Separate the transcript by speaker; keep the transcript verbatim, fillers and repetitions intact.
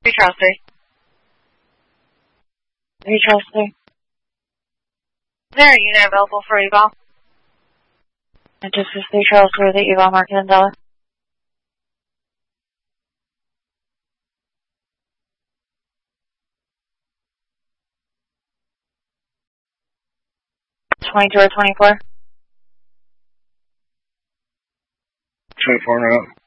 Speaker 1: three Charles three. three Charles three. Is there a unit available for eval? And this is three Charles three, the eval market in dollar. twenty-two or twenty-four?
Speaker 2: twenty-four now.